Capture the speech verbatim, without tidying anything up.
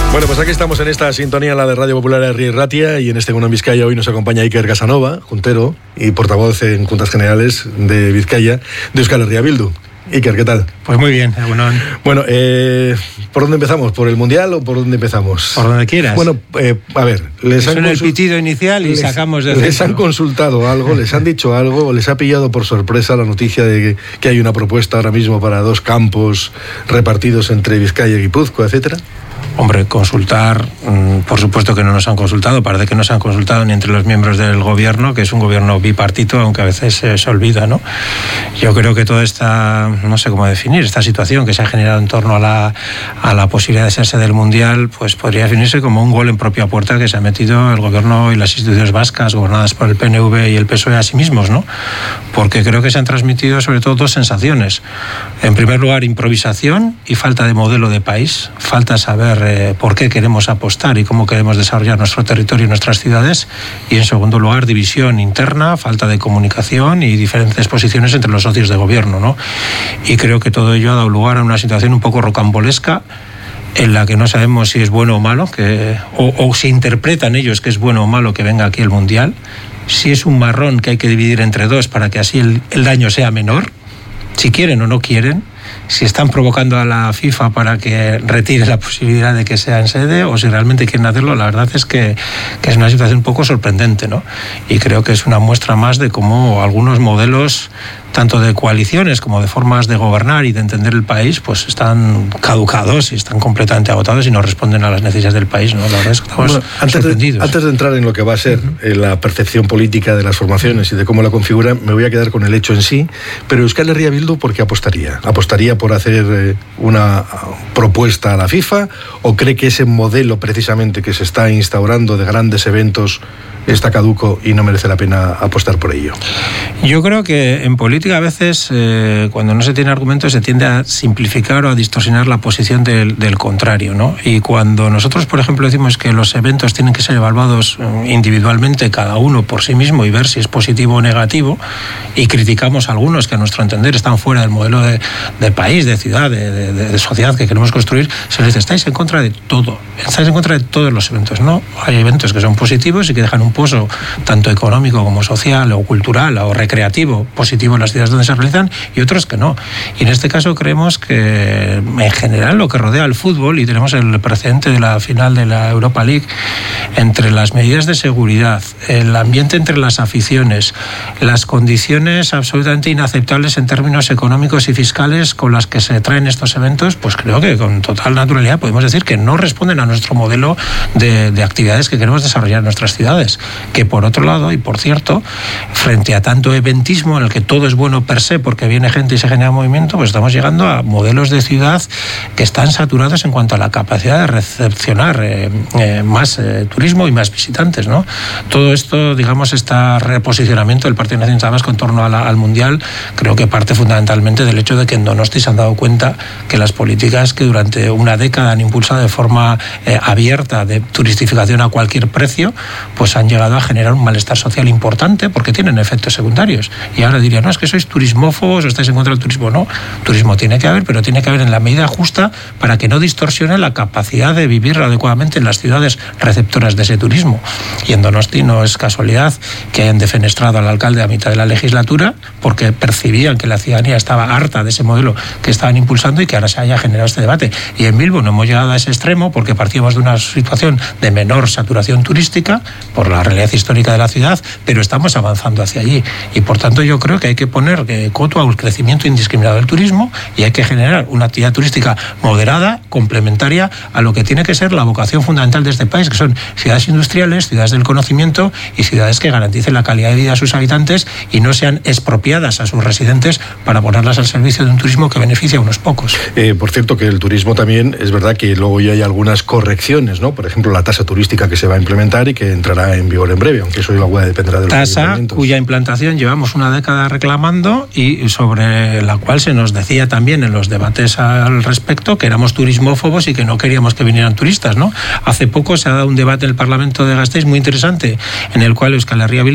Bueno, pues aquí estamos en esta sintonía, la de Radio Popular Herri y Ratia, y en este Egunon Vizcaya hoy nos acompaña Iker Casanova, juntero y portavoz en Juntas Generales de Vizcaya de Euskal Herria Bildu. Iker, ¿qué tal? Pues muy bien, Egunon. Bueno, eh, ¿por dónde empezamos? ¿Por el Mundial o por dónde empezamos? Por donde quieras. Bueno, eh, a ver, les han Suena el pitido inicial y les, sacamos de Les centro. han consultado algo, les han dicho algo, o les ha pillado por sorpresa la noticia de que, que hay una propuesta ahora mismo para dos campos repartidos entre Vizcaya y Guipúzcoa, etcétera. Hombre, consultar, por supuesto que no nos han consultado, parece que no se han consultado ni entre los miembros del gobierno, que es un gobierno bipartito, aunque a veces se, se olvida, ¿no? Yo creo que toda esta, no sé cómo definir, esta situación que se ha generado en torno a la, a la posibilidad de ser sede del Mundial, pues podría definirse como un gol en propia puerta que se ha metido el gobierno y las instituciones vascas, gobernadas por el P N V y el P S O E a sí mismos, ¿no? Porque creo que se han transmitido sobre todo dos sensaciones. En primer lugar, improvisación y falta de modelo de país, falta saber Eh, por qué queremos apostar y cómo queremos desarrollar nuestro territorio y nuestras ciudades, y en segundo lugar división interna, falta de comunicación y diferentes posiciones entre los socios de gobierno, ¿no? Y creo que todo ello ha dado lugar a una situación un poco rocambolesca en la que no sabemos si es bueno o malo, que, o, o si interpretan ellos que es bueno o malo que venga aquí el Mundial, si es un marrón que hay que dividir entre dos para que así el, el daño sea menor, si quieren o no quieren, si están provocando a la FIFA para que retire la posibilidad de que sea en sede o si realmente quieren hacerlo. La verdad es que, que es una situación un poco sorprendente, ¿no? Y creo que es una muestra más de cómo algunos modelos, tanto de coaliciones como de formas de gobernar y de entender el país, pues están caducados y están completamente agotados y no responden a las necesidades del país, ¿no? La verdad es que estamos bueno, antes sorprendidos. De, antes de entrar en lo que va a ser uh-huh. eh, la percepción política de las formaciones y de cómo la configuran, me voy a quedar con el hecho en sí, pero Euskal Herria Bildu, ¿por qué apostaría? ¿Apostaría por hacer eh, una propuesta a la FIFA o cree que ese modelo precisamente que se está instaurando de grandes eventos está caduco y no merece la pena apostar por ello? Yo creo que en política a veces, eh, cuando no se tiene argumentos, se tiende a simplificar o a distorsionar la posición del, del contrario, ¿no? Y cuando nosotros, por ejemplo, decimos que los eventos tienen que ser evaluados individualmente, cada uno por sí mismo, y ver si es positivo o negativo, y criticamos a algunos que a nuestro entender están fuera del modelo de, de país, de ciudad, de, de, de sociedad que queremos construir, se les dice, estáis en contra de todo, estáis en contra de todos los eventos, ¿no? Hay eventos que son positivos y que dejan un pozo tanto económico como social o cultural o recreativo positivo en las ciudades donde se realizan, y otros que no. Y en este caso creemos que en general lo que rodea al fútbol, y tenemos el precedente de la final de la Europa League, entre las medidas de seguridad, el ambiente entre las aficiones, las condiciones absolutamente inaceptables en términos económicos y fiscales con las que se traen estos eventos, pues creo que con total naturalidad podemos decir que no responden a nuestro modelo de, de actividades que queremos desarrollar en nuestras ciudades. Que por otro lado, y por cierto, frente a tanto eventismo en el que todo es bueno per se porque viene gente y se genera movimiento, pues estamos llegando a modelos de ciudad que están saturados en cuanto a la capacidad de recepcionar eh, eh, más eh, turismo y más visitantes, ¿no? Todo esto, digamos, este reposicionamiento del Partido Nacionalista Vasco en torno a la, al Mundial, creo que parte fundamentalmente del hecho de que en Donosti se han dado cuenta que las políticas que durante una década han impulsado de forma eh, abierta de turistificación a cualquier precio, pues han llegado a generar un malestar social importante porque tienen efectos secundarios. Y ahora dirían, no, es que sois turismófobos o estáis en contra del turismo. No, turismo tiene que haber, pero tiene que haber en la medida justa para que no distorsione la capacidad de vivir adecuadamente en las ciudades receptoras de ese turismo. Y en Donosti no es casualidad que hayan defenestrado al alcalde a mitad de la legislatura porque percibían que la ciudadanía estaba harta de ese modelo que estaban impulsando y que ahora se haya generado este debate. Y en Bilbo no hemos llegado a ese extremo porque partíamos de una situación de menor saturación turística por la realidad histórica de la ciudad, pero estamos avanzando hacia allí. Y por tanto yo creo que hay que poner eh, coto al crecimiento indiscriminado del turismo y hay que generar una actividad turística moderada, complementaria a lo que tiene que ser la vocación fundamental de este país, que son ciudades industriales, ciudades del conocimiento y ciudades que garanticen la calidad de vida a sus habitantes y no sean expropiadas a sus residentes para ponerlas al servicio de un turismo que beneficia a unos pocos. Eh, por cierto, que el turismo también, es verdad que luego ya hay algunas correcciones, ¿no? Por ejemplo, la tasa turística que se va a implementar y que entrará en vigor en breve, aunque eso igual dependerá de los tasa cuya implantación llevamos una década reclamando y sobre la cual se nos decía también en los debates al respecto que éramos turismófobos y que no queríamos que vinieran turistas, ¿no? Hace poco se ha dado un debate en el Parlamento de Gasteiz muy interesante en el cual Euskal Herria Bildu